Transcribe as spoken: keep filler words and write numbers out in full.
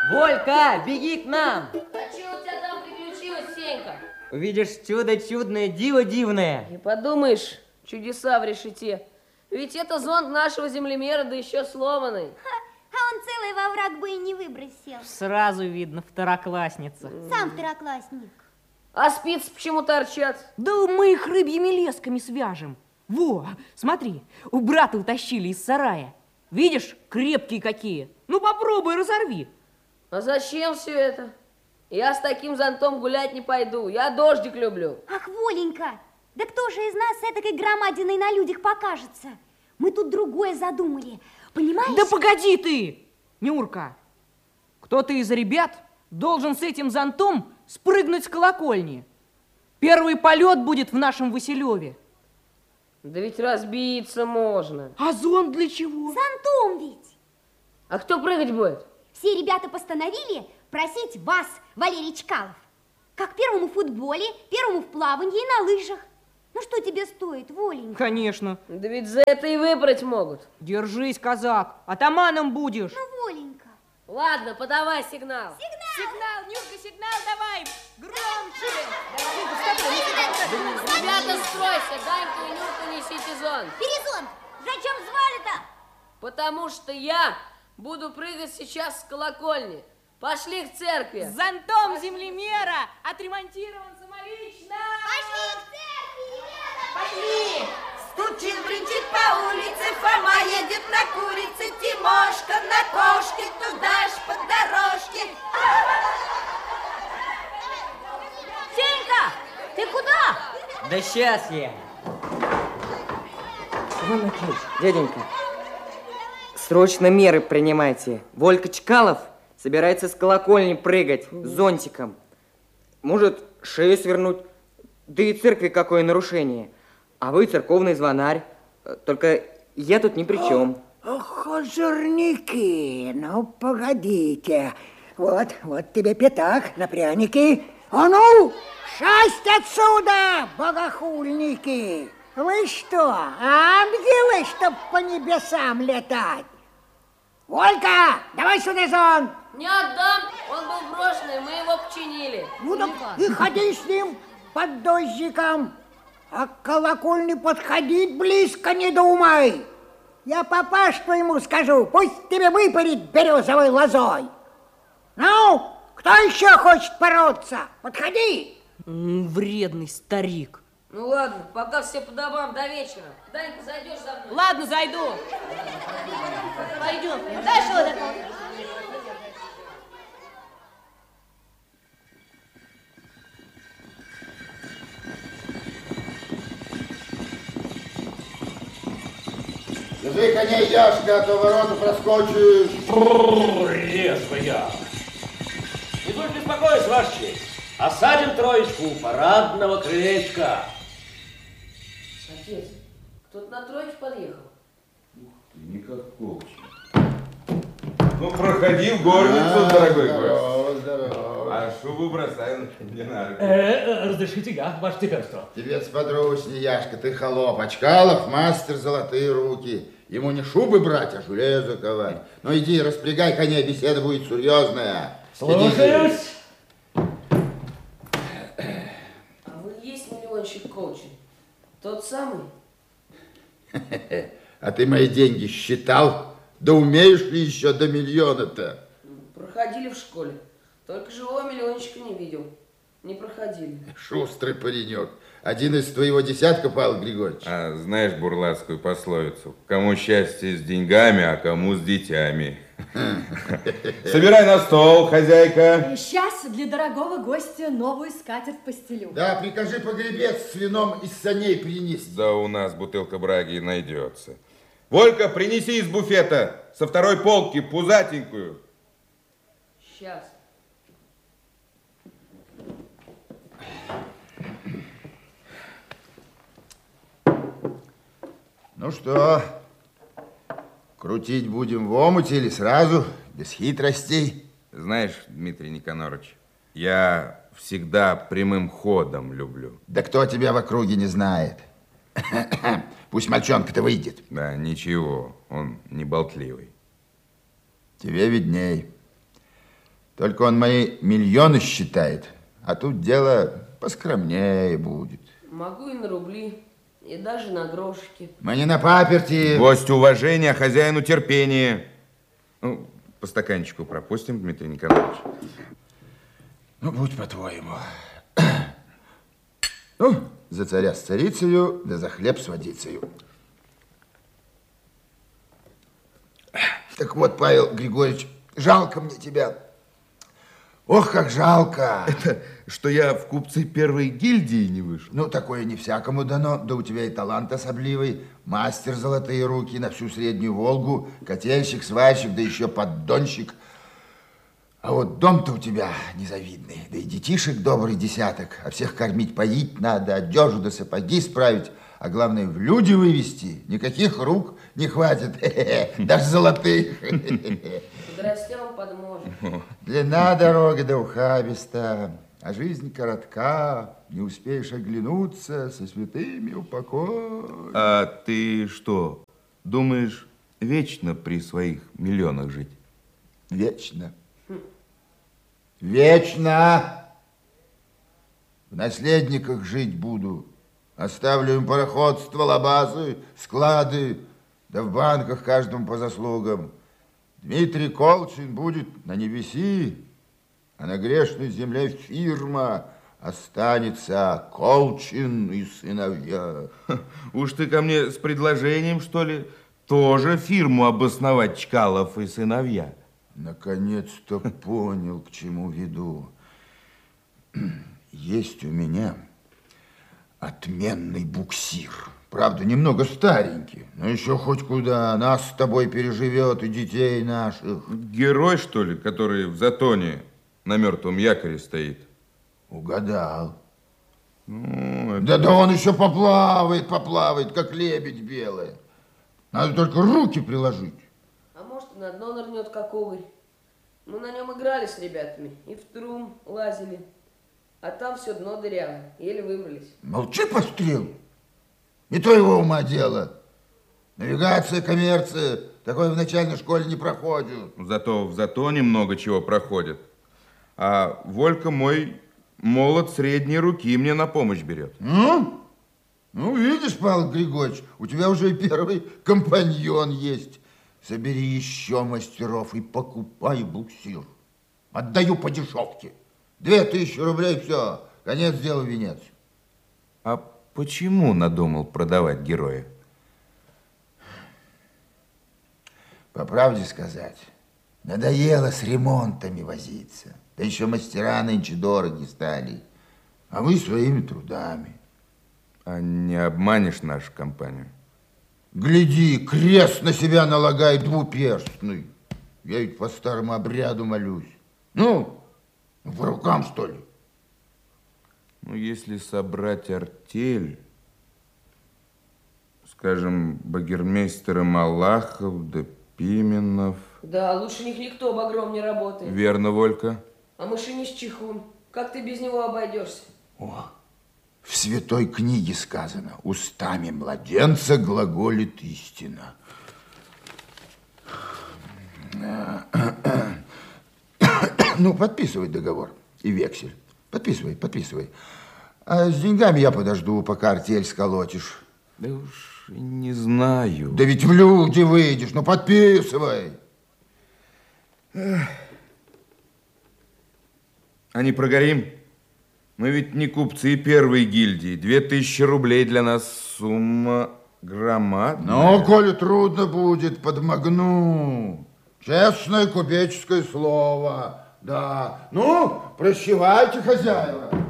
Волька, беги к нам! А что у тебя там приключилось, Сенька? Увидишь чудо чудное, диво дивное. Не подумаешь, чудеса в решете. Ведь это зонт нашего землемера, да еще сломанный. Ха, а он целый во враг бы и не выбросил. Сразу видно, второклассница. Сам второклассник. А спицы почему торчат? Да мы их рыбьими лесками свяжем. Во, смотри, у брата утащили из сарая. Видишь, крепкие какие. Ну попробуй, разорви. А зачем все это? Я с таким зонтом гулять не пойду. Я дождик люблю. Ах, Воленька, да кто же из нас с этой громадиной на людях покажется? Мы тут другое задумали, понимаешь? Да погоди ты, Нюрка. Кто-то из ребят должен с этим зонтом спрыгнуть с колокольни. Первый полет будет в нашем Василеве. Да ведь разбиться можно. А зонт для чего? Зонтом ведь. А кто прыгать будет? Все ребята постановили просить вас, Валерий Чкалов, как первому в футболе, первому в плавании и на лыжах. Ну что тебе стоит, Воленька? Конечно. Да ведь за это и выбрать могут. Держись, казак, атаманом будешь. Ну, Воленька. Ладно, подавай сигнал. Сигнал! Сигнал, Нюрка, сигнал давай! Громче! Ребята, стройся, Даньку и Нюрку несите зонт. Перезонт! Зачем звали-то? Потому что я буду прыгать сейчас с колокольни. Пошли к церкви. С зонтом землемера отремонтирован самолично! Пошли к церкви, ребята! Пошли! Стучит, бренчит по улице, Фома едет на курице, Тимошка на кошке, туда ж по дорожке. Сенька, ты куда? Да сейчас я. Иван Матвеевич, дяденька, срочно меры принимайте. Волька Чкалов собирается с колокольни прыгать с зонтиком. Может, шею свернуть, да и церкви какое нарушение. А вы церковный звонарь, только я тут ни при чем. Ох, озорники, ну погодите. Вот, вот тебе пятак на пряники. А ну, шасть отсюда, богохульники! Вы что, ангелы, чтоб по небесам летать? Волька, давай сюда зонт! Не отдам, он был брошенный, мы его починили. Ну так и ходи с ним под дождиком. А к колокольне подходить близко не думай. Я папаш твоему скажу, пусть тебе выпарит березовой лозой. Ну, кто еще хочет бороться? Подходи. М, вредный старик. Ну ладно, пока все по домам до вечера. Данька, зайдешь за мной? Ладно, зайду. Пойдем. Да что такое? Держи коней, Яшка, а то ворота проскочишь. Резвая. Не будь беспокоиться, Ваша честь. Осадим троечку у парадного крылечка. Отец, кто-то на тройке подъехал. Ух ты, никак колче. Ну, проходи в горницу, А, дорогой здорово, гость. здорово. А шубу бросай мне на руки. Э, разрешите я, Ваше Тепенство. Тебе сподручнее, Яшка, ты холоп. А Чкалов мастер золотые руки. Ему не шубы брать, а железо ковать. Ну иди, распрягай коней, беседа будет серьезная. Слушаюсь. А вы есть миллионщик Колчин? Тот самый? А ты мои деньги считал? Да умеешь ли еще до миллиона-то? Проходили в школе. Только живого миллионщика не видел. Не проходили. Шустрый паренек. Один из твоего десятка, Павел Григорьевич. А знаешь бурлацкую пословицу? Кому счастье с деньгами, а кому с детьми. Собирай на стол, хозяйка. Сейчас для дорогого гостя новую скатерть постелю. Да, прикажи погребец с вином из саней принести. Да у нас бутылка браги найдется. Волька, принеси из буфета со второй полки пузатенькую. Сейчас. Ну что, крутить будем в омуте или сразу, без хитростей? Знаешь, Дмитрий Никонорович, я всегда прямым ходом люблю. Да кто тебя в округе не знает? Пусть мальчонка-то выйдет. Да, ничего, он не болтливый. Тебе видней. Только он мои миллионы считает, а тут дело поскромнее будет. Могу и на рубли, и даже на грошики. Мы не на паперти. Гостю уважения, хозяину терпения. Ну, по стаканчику пропустим, Дмитрий Николаевич. Ну, будь по-твоему. Ну, за царя с царицею, да за хлеб с водицею. Так вот, Павел Григорьевич, жалко мне тебя. Ох, как жалко. Это что я в купцы первой гильдии не вышел? Ну, такое не всякому дано. Да у тебя и талант особливый. Мастер золотые руки на всю Среднюю Волгу, котельщик, сварщик, да еще поддонщик. А вот дом-то у тебя незавидный. Да и детишек добрый десяток. А всех кормить, поить надо, одежду да сапоги справить. А главное, в люди вывести. Никаких рук не хватит. Даже золотых. Подрастем, подможем. Длина дороги да ухабиста, а жизнь коротка. Не успеешь оглянуться, со святыми упокой. А ты что, думаешь, вечно при своих миллионах жить? Вечно. Вечно. В наследниках жить буду. Оставлю им пароходство, лабазы, склады, да в банках каждому по заслугам. Дмитрий Колчин будет на небеси, а на грешной земле фирма останется Колчин и сыновья. Уж ты ко мне с предложением, что ли, тоже фирму обосновать, Чкалов и сыновья? Наконец-то понял, к чему веду. Есть у меня отменный буксир. Правда, немного старенький, но еще хоть куда. Нас с тобой переживет и детей наших. Герой, что ли, который в Затоне на мертвом якоре стоит? Угадал. Ну, это... Да, да он еще поплавает, поплавает, как лебедь белая. Надо только руки приложить. А может, и на дно нырнет, как угорь. Мы на нем играли с ребятами, и в трюм лазили. А там все дно дырявое, еле выбрались. Молчи, пострел. Не твоего ума дело. Навигация, коммерция, такое в начальной школе не проходит. Зато в Затоне много чего проходит. А Волька мой молот средней руки мне на помощь берет. Ну, ну видишь, Павел Григорьевич, у тебя уже и первый компаньон есть. Собери еще мастеров и покупай буксир. Отдаю по дешевке. Две тысячи рублей, все, конец дела, венец. А почему надумал продавать героя? По правде сказать, надоело с ремонтами возиться. Да еще мастера нынче дороги стали. А мы своими трудами. А не обманешь нашу компанию? Гляди, крест на себя налагай двуперстный. Я ведь по старому обряду молюсь. Ну, по рукам, что ли? Ну, если собрать артель, скажем, багермейстера Малахов да Пименов. Да, лучше них никто багром не работает. Верно, Волька. А машинист Чихун, как ты без него обойдешься? О, в святой книге сказано, устами младенца глаголит истина. Ну, подписывай договор и вексель. Подписывай, подписывай. А с деньгами я подожду, пока артель сколотишь. Да уж не знаю. Да ведь в люди выйдешь, ну подписывай. А не прогорим? Мы ведь не купцы первой гильдии. Две тысячи рублей для нас сумма громадная. Ну, коли трудно будет, подмогну. Честное купеческое слово. Да. Ну, прощевайте, хозяева.